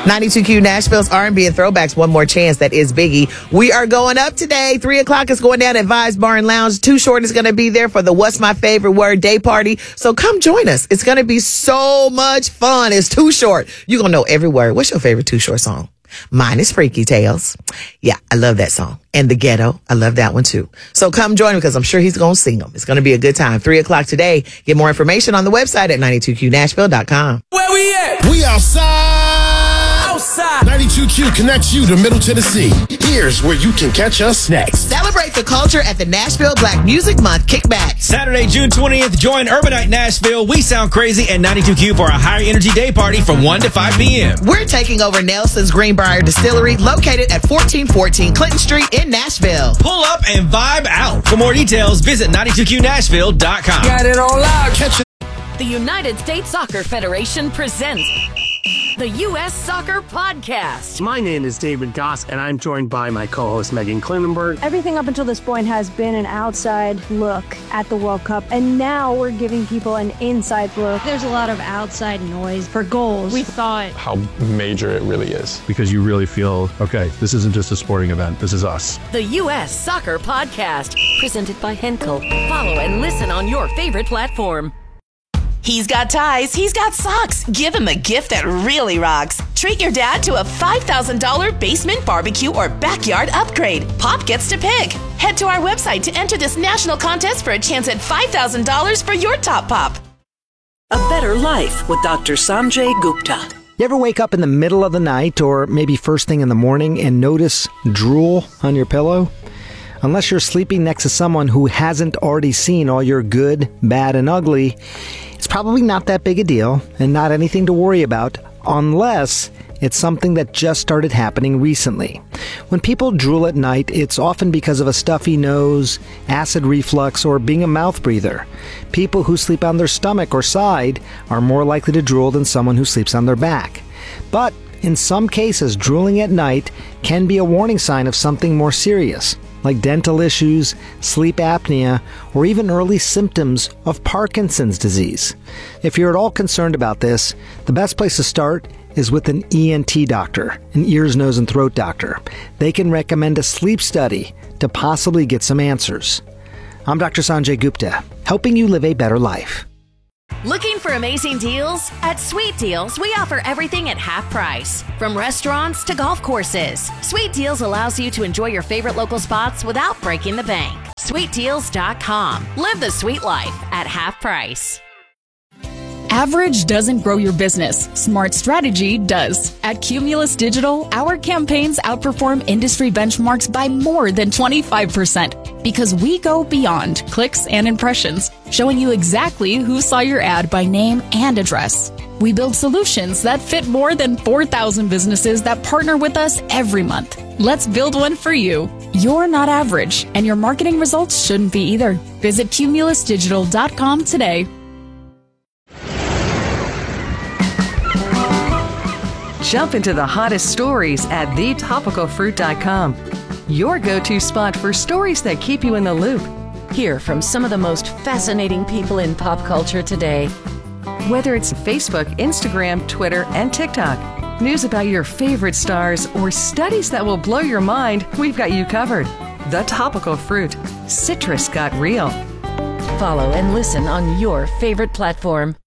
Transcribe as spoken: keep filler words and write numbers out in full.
ninety-two Q Nashville's R and B and throwbacks. One more chance. That is Biggie. We are going up today. Three o'clock is going down at Vibes Bar and Lounge. Too Short is going to be there for the What's My Favorite Word Day Party. So come join us. It's going to be so much fun. It's Too Short. You're going to know every word. What's your favorite Too Short song? Mine is Freaky Tales. Yeah, I love that song. And The Ghetto. I love that one too. So come join him because I'm sure he's going to sing them. It's going to be a good time. Three o'clock today. Get more information on the website at ninety-two Q Nashville dot com. Where we at? We outside. Outside. ninety-two Q connects you to Middle Tennessee. Here's where you can catch us next. Celebrate the culture at the Nashville Black Music Month Kickback. Saturday, June twentieth, join Urbanite Nashville, We Sound Crazy, and ninety-two Q for a higher energy day party from one to five p.m. We're taking over Nelson's Greenbrier Distillery, located at fourteen fourteen Clinton Street in Nashville. Pull up and vibe out. For more details, visit ninety-two Q Nashville dot com. Got it all out. Catch it. The United States Soccer Federation presents the U S Soccer Podcast. My name is David Goss, and I'm joined by my co-host Megan Klinenberg. Everything up until this point has been an outside look at the World Cup, and now we're giving people an inside look. There's a lot of outside noise for goals. We thought how major it really is. Because you really feel, okay, this isn't just a sporting event, this is us. The U S Soccer Podcast, presented by Henkel. Follow and listen on your favorite platform. He's got ties, he's got socks. Give him a gift that really rocks. Treat your dad to a five thousand dollars basement barbecue or backyard upgrade. Pop gets to pick. Head to our website to enter this national contest for a chance at five thousand dollars for your top pop. A Better Life with Doctor Sanjay Gupta. You ever wake up in the middle of the night or maybe first thing in the morning and notice drool on your pillow? Unless you're sleeping next to someone who hasn't already seen all your good, bad, and ugly, it's probably not that big a deal and not anything to worry about unless it's something that just started happening recently. When people drool at night, it's often because of a stuffy nose, acid reflux, or being a mouth breather. People who sleep on their stomach or side are more likely to drool than someone who sleeps on their back. But in some cases, drooling at night can be a warning sign of something more serious, like dental issues, sleep apnea, or even early symptoms of Parkinson's disease. If you're at all concerned about this, the best place to start is with an E N T doctor, an ears, nose, and throat doctor. They can recommend a sleep study to possibly get some answers. I'm Doctor Sanjay Gupta, helping you live a better life. Looking for amazing deals? At Sweet Deals, we offer everything at half price. From restaurants to golf courses, Sweet Deals allows you to enjoy your favorite local spots without breaking the bank. sweet deals dot com. Live the sweet life at half price. Average doesn't grow your business. Smart strategy does. At Cumulus Digital, our campaigns outperform industry benchmarks by more than twenty-five percent because we go beyond clicks and impressions, showing you exactly who saw your ad by name and address. We build solutions that fit more than four thousand businesses that partner with us every month. Let's build one for you. You're not average, and your marketing results shouldn't be either. Visit cumulus digital dot com today. Jump into the hottest stories at the topical fruit dot com. Your go-to spot for stories that keep you in the loop. Hear from some of the most fascinating people in pop culture today. Whether it's Facebook, Instagram, Twitter, and TikTok, news about your favorite stars, or studies that will blow your mind, we've got you covered. The Topical Fruit. Citrus got real. Follow and listen on your favorite platform.